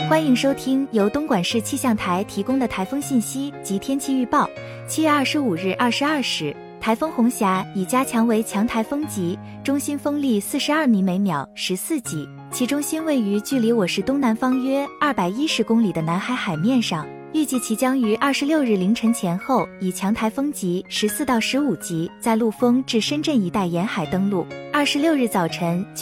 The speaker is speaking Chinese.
欢迎收听由东莞市气象台提供的台风信息及天气预报。7月25日22时，台风红霞已加强为强台风级，中心风力42米每秒14级，其中心位于距离我市东南方约210公里的南海海面上。预计其将于26日凌晨前后以强台风级14到15级在陆丰至深圳一带沿海登陆。26日早晨